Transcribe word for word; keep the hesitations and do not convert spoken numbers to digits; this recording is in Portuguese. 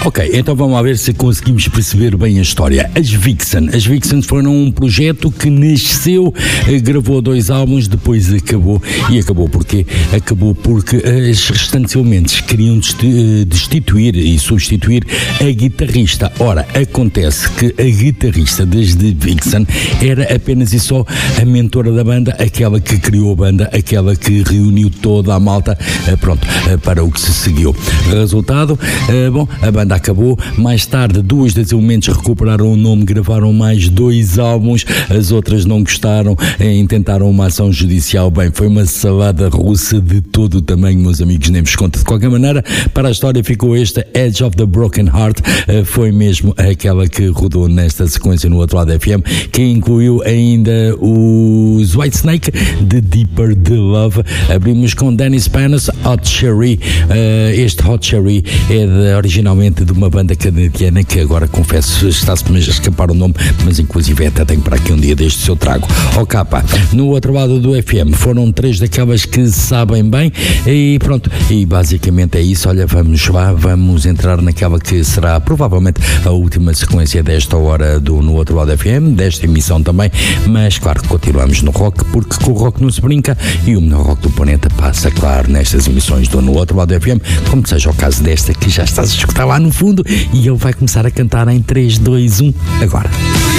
Ok, então vamos lá ver se conseguimos perceber bem a história. As Vixen. As Vixen foram um projeto que nasceu, gravou dois álbuns, depois acabou. E acabou porquê? Acabou porque as restantes elementos queriam destituir e substituir a guitarrista. Ora, acontece que a guitarrista das The Vixen era apenas e só a mentora da banda, aquela que criou a banda, aquela que reuniu toda a malta, pronto, para o que se seguiu. Resultado, bom, a banda acabou. Mais tarde, duas das elementos recuperaram o nome, gravaram mais dois álbuns, as outras não gostaram, intentaram uma ação judicial. Bem, foi uma salada russa de todo o tamanho, meus amigos, nem vos conto. De qualquer maneira, para a história ficou esta Edge of the Broken Heart, foi mesmo aquela que rodou nesta sequência no outro lado F M, que incluiu ainda os Whitesnake, The Deeper the Love. Abrimos com Dennis Panos, Hot Cherry. Este Hot Cherry é de, originalmente de uma banda canadiana que agora, confesso, está-se-me a escapar o nome, mas inclusive até tenho para aqui um dia deste eu trago. Ó capa, no outro lado do F M foram três daquelas que sabem bem e pronto, e basicamente é isso. Olha, vamos lá, vamos entrar naquela que será provavelmente a última sequência desta hora do No Outro Lado F M, desta emissão também, mas claro que continuamos no rock, porque com o rock não se brinca e o melhor rock do planeta passa, claro, nestas emissões do No Outro Lado F M, como seja o caso desta que já estás a escutar lá no fundo, e ele vai começar a cantar em três, dois, um, agora.